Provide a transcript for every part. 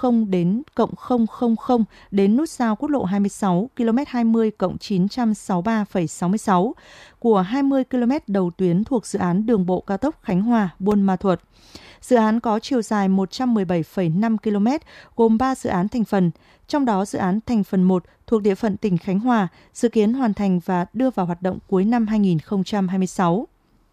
0 đến cộng 000 đến nút giao quốc lộ 26 km 20 cộng 963,66 của 20 km đầu tuyến thuộc dự án đường bộ cao tốc Khánh Hòa - Buôn Ma Thuột. Dự án có chiều dài 117,5 km, gồm 3 dự án thành phần, trong đó dự án thành phần 1 thuộc địa phận tỉnh Khánh Hòa, dự kiến hoàn thành và đưa vào hoạt động cuối năm 2026.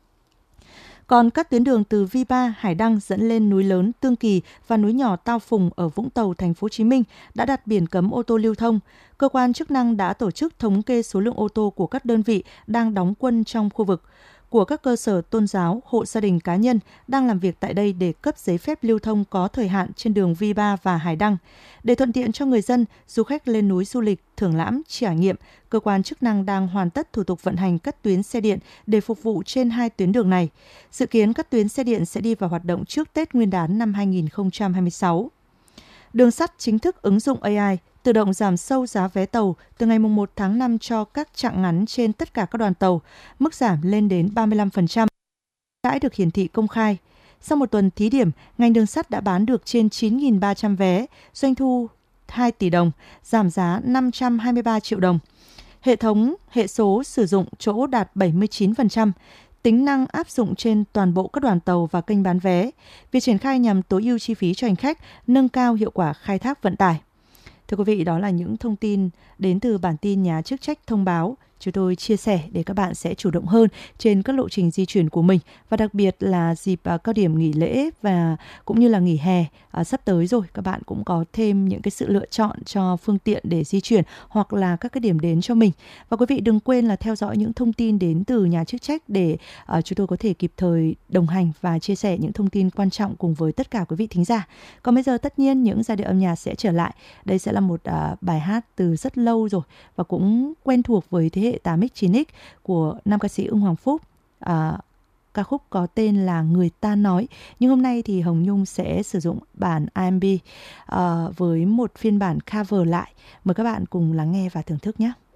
Còn các tuyến đường từ V3 Hải Đăng dẫn lên núi lớn Tương Kỳ và núi nhỏ Tao Phùng ở Vũng Tàu, thành phố Hồ Chí Minh đã đặt biển cấm ô tô lưu thông. Cơ quan chức năng đã tổ chức thống kê số lượng ô tô của các đơn vị đang đóng quân trong khu vực, của các cơ sở tôn giáo, hộ gia đình cá nhân đang làm việc tại đây để cấp giấy phép lưu thông có thời hạn trên đường V3 và Hải Đăng. Để thuận tiện cho người dân, du khách lên núi du lịch, thưởng lãm, trải nghiệm, cơ quan chức năng đang hoàn tất thủ tục vận hành các tuyến xe điện để phục vụ trên 2 tuyến đường này. Dự kiến các tuyến xe điện sẽ đi vào hoạt động trước Tết Nguyên đán năm 2026. Đường sắt chính thức ứng dụng AI, tự động giảm sâu giá vé tàu từ ngày 1 tháng 5 cho các chặng ngắn trên tất cả các đoàn tàu, mức giảm lên đến 35%. Đã được hiển thị công khai. Sau một tuần thí điểm, ngành đường sắt đã bán được trên 9.300 vé, doanh thu 2 tỷ đồng, giảm giá 523 triệu đồng. Hệ số sử dụng chỗ đạt 79%, tính năng áp dụng trên toàn bộ các đoàn tàu và kênh bán vé. Việc triển khai nhằm tối ưu chi phí cho hành khách, nâng cao hiệu quả khai thác vận tải. Thưa quý vị, đó là những thông tin đến từ bản tin Nhà chức trách thông báo. Chúng tôi chia sẻ để các bạn sẽ chủ động hơn trên các lộ trình di chuyển của mình, và đặc biệt là dịp cao điểm nghỉ lễ và cũng như là nghỉ hè sắp tới rồi, các bạn cũng có thêm những cái sự lựa chọn cho phương tiện để di chuyển hoặc là các cái điểm đến cho mình. Và quý vị đừng quên là theo dõi những thông tin đến từ nhà chức trách để chúng tôi có thể kịp thời đồng hành và chia sẻ những thông tin quan trọng cùng với tất cả quý vị thính giả. Còn bây giờ tất nhiên những giai điệu âm nhạc sẽ trở lại. Đây sẽ là một bài hát từ rất lâu rồi và cũng quen thuộc với thế hệ 8X 9X của nam ca sĩ Ưng Hoàng Phúc. Ca khúc có tên là Người Ta Nói. Nhưng hôm nay thì Hồng Nhung sẽ sử dụng bản R&B với một phiên bản cover lại. Mời các bạn cùng lắng nghe và thưởng thức nhé.